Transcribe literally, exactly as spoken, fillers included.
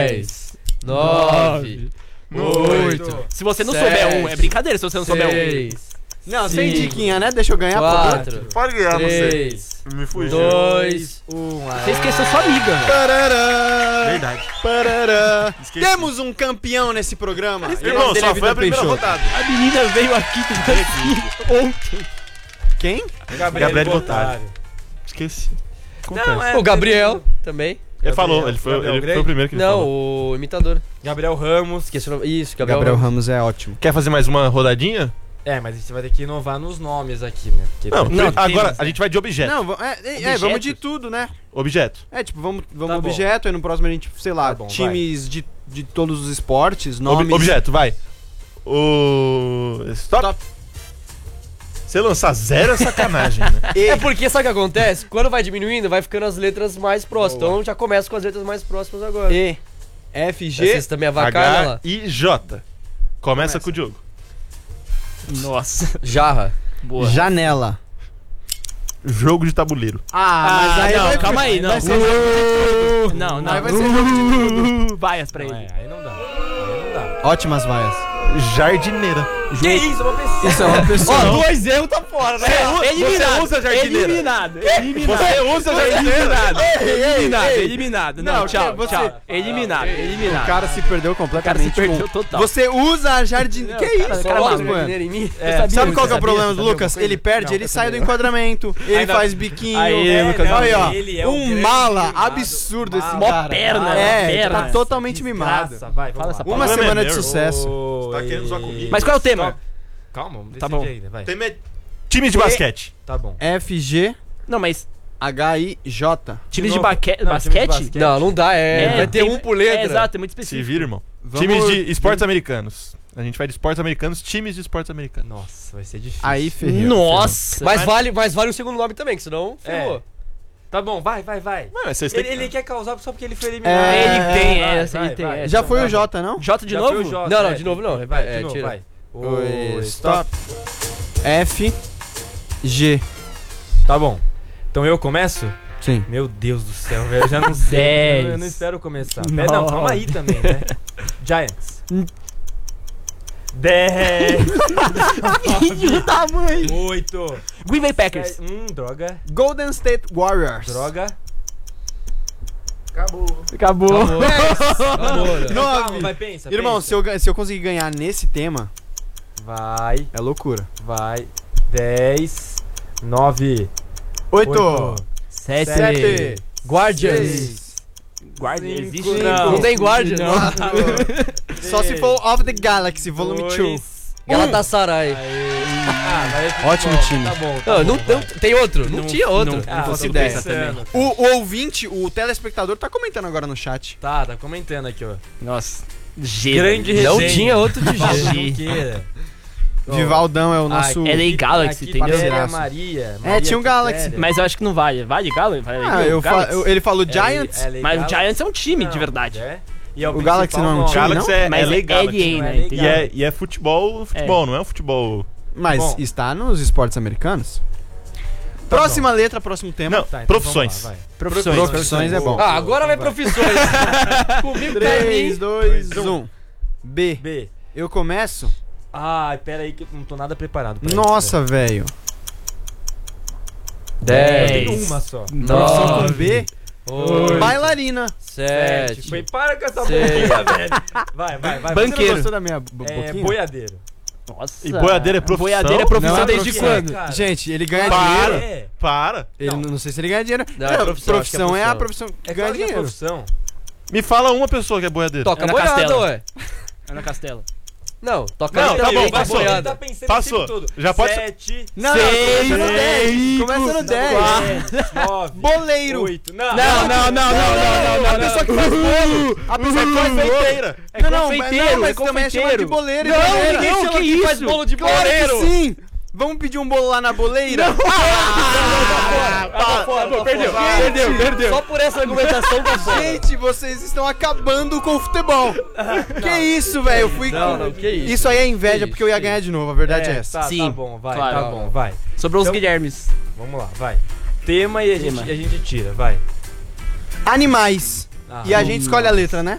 dez, nove, oito. Se você não souber um, é brincadeira se você não souber um. Não, sem diquinha, né? Deixa eu ganhar, quatro, Pode ganhar, não sei. três, Me fugiu. dois, um. Você esqueceu sua amiga, velho. Parará, Verdade. parará. Esqueci. Temos um campeão nesse programa. Irmão, só foi a primeira rodada. A menina veio aqui com ontem. Quem? Gabriel Botário. Esqueci. Não, é, o Gabriel também. Ele falou, ele foi, Gabriel ele Grey? foi o primeiro que ele Não, falou. o imitador. Gabriel Ramos. Esqueci o nome. Isso, Gabriel, Gabriel Ramos. Ramos é ótimo. Quer fazer mais uma rodadinha? É, mas a gente vai ter que inovar nos nomes aqui, né? Porque Não, tem- não tem- agora tem- a gente vai de objeto. Não, va- é, é, é, vamos de tudo, né? Objeto. É, tipo, vamos, vamos Tá bom. objeto, aí no próximo a gente, sei lá, Tá bom, times de, de todos os esportes, Ob- nomes. objeto, vai. O. Stop. Stop. Você lançar zero é sacanagem, né? E, É porque sabe o que acontece? Quando vai diminuindo, vai ficando as letras mais próximas. Boa. Então já começa com as letras mais próximas agora. E, F, G. Vocês também avacalham H lá. I J. Começa, Começa. com o Diogo. Nossa. Jarra. Boa. Janela. Jogo de tabuleiro. Ah, mas aí não, vai, calma aí, não. vai ser Uh, jogo de tudo. Não, não. Aí vai ser jogo de tudo. Uh, Vaias pra ele. Aí não dá. Aí não dá. Ótimas vaias. Jardineira. Que isso, uma pessoa. Isso é uma pessoa. Ó, dois erros tá fora, né? Eliminado. Você usa jardineira. Eliminado. Eliminado. Você usa jardineira. Eliminado. Ei, ei, Eliminado. ei. Eliminado. Não, Não, tchau, você- tchau. Eliminado. O Eliminado. cara se perdeu O cara completamente. se perdeu com- total. Você usa a jardineira. Que cara- isso? cara Lucas maluco. Bueno? em mim. É, Sabe sabia, qual que é o sabia, problema do sabia Lucas? alguma coisa? Ele perde, Não, ele eu sai do sabia. enquadramento, ele Ainda- faz biquinho. Aí, é, Lucas, aí, ó, ele é um um grande mala mimado. absurdo esse Mó cara. perna, é, mó perna. tá totalmente mimado. Desgraça, vai, Fala vamos essa lá. Uma Problema semana é de meu. sucesso. Ô, Tá querendo zoar ei. comigo? Mas qual é o tema? Stop. Calma, vamos Tá decidir bom. ainda, vai. Tem me- Time de basquete. Tá bom. F, G, Não, mas H, I, J. times de, novo. baque... Não, time de basquete? basquete. Não, não dá, é. vai ter tem- um por letra. É, exato, é muito Se específico. vira, irmão. Vamos- Times de esportes americanos. A gente vai de esportes americanos, times de esportes americanos. Nossa, vai ser difícil. Aí, ferreu. Nossa. Mas Mas- vale, mas vale o segundo nome também, que senão É. ferrou. Tá bom, vai, vai, vai. Não, mas vocês têm Ele, que- ele quer causar só porque ele foi eliminado. É, ele tem vai, essa, ele tem essa. Já foi Vai, o J, não? J de Já novo? foi o J. Não, não, É, de novo não. Vai, É, de novo, tira. vai. Oi, Oi, stop. F, G. Tá bom. Então eu começo? Sim. Meu Deus do céu, velho. Eu já não sei. Dez. Eu não espero começar. Pera, não, calma aí também, né? Giants. dez. Filho da mãe. oito. Green Bay Packers. Hum, droga. Golden State Warriors. Droga. Acabou. Acabou. Acabou, né? Nove. Calma, vai, pensa. Irmão, pensa. se eu, ga- se eu conseguir ganhar nesse tema, Vai, é loucura. vai. dez. nove. Oito. Sete. Sete. Guardians. Seis. Guardian Cinco. existe? Não. Não tem Guardians. Só se for Of the Galaxy, volume dois. Galatasaray. Ah, mas é Ótimo futebol. time. Tá bom, tá Não, bom, não, vai. não- tem outro? Não, tinha outro. Ah, faço tô ideia. pensando. O, o ouvinte, o telespectador, tá comentando agora no chat. Tá, tá comentando aqui, ó. Nossa. Grande Não resenha. tinha outro de Não G. queira. Vivaldão é o nosso. Aqui- L A Galaxy, aqui, entendeu? Valéria Maria. É, tinha um Galaxy. Quitéria. Mas eu acho que não vale. Vale Galo? Vale Ah, eu fa- Galaxy? eu- ele falou L- Giants. L A Mas o Galaxy. Giants é um time, de Não, verdade. é. E é O Galaxy principal não é um nome. time, Galaxy não? é, Mas é é legal. L A, aqui. né? Não é E é, e é futebol, futebol, não é um futebol. Mas Bom. está nos esportes americanos. Próxima letra, próximo tema. Não, Tá, então profissões. vamos lá, vai. Profissões. Profissões é bom. Ah, agora vai profissões. Comigo três, dois, um. B. B. Eu começo? Ai, pera aí que eu não tô nada preparado pra Nossa, velho. isso, velho. Tem dez. uma só. Profissão com nove. B. Oito. Bailarina. Sete. Foi, para com essa Seis. boquinha, velho. Vai, vai, vai. Banqueiro. Você não gostou da minha bo- É, boquinha? boiadeiro. Nossa. E boiadeiro é profissão? Boiadeiro é profissão Não é desde profissão. quando? Cara. Gente, ele ganha Para. dinheiro. É, Para. Ele, Não. não. não sei se ele ganha dinheiro. Não, é Não, profissão, profissão, acho que é é a profissão. profissão que é ganha claro que é dinheiro. profissão. Me fala uma pessoa que é boiadeiro. Toca Ana boiada, Castela. ué. Ana Castela. Não, toca Não, tá literalmente bom, a passou. Ele boiada. tá pensando Passou. o tempo todo. Já pode- Sete, Não, Seis, não, começa no dez. Começa no dez. sete, nove, Boleiro. oito. Não, Não, não, não, não, não, não, A pessoa que faz bolo. A pessoa que faz bolo. Confeiteira. É não, não, confeiteiro, mas, não, é mas também é chamado de confeiteiro. boleiro. e Não, boleira. ninguém chama que que faz isso? bolo de Claro boleiro. que sim. Vamos pedir um bolo lá na boleira? Ah, tá fora, tá Perdeu, fora. perdeu, perdeu. Só por essa argumentação tá fora. Gente, vocês estão acabando com o futebol. Que isso, velho? Eu fui Não, com- não, que isso. Isso aí é inveja, Que porque eu ia isso, ganhar de novo, a verdade é, É, essa. tá, Sim. tá bom, vai, Claro. tá bom, vai. Sobrou os Então- Guilhermes. Vamos lá, vai. Tema e a gente, Tema. a gente tira, vai. Animais. Ah, E a gente escolhe a letra, né?